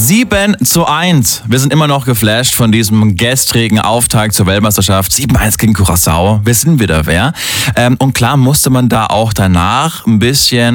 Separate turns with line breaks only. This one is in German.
7:1. Wir sind immer noch geflasht von diesem gestrigen Auftakt zur Weltmeisterschaft. 7:1 gegen Curaçao. Wir sind wieder wer. Und klar musste man da auch danach ein bisschen